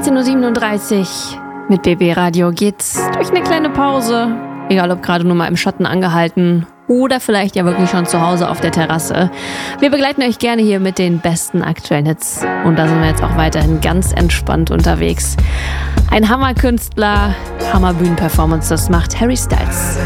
16:37 Uhr mit BB Radio geht's durch eine kleine Pause. Egal ob gerade nur mal im Schatten angehalten oder vielleicht ja wirklich schon zu Hause auf der Terrasse. Wir begleiten euch gerne hier mit den besten aktuellen Hits. Und da sind wir jetzt auch weiterhin ganz entspannt unterwegs. Ein Hammerkünstler, Hammer-Bühnenperformance, das macht Harry Styles.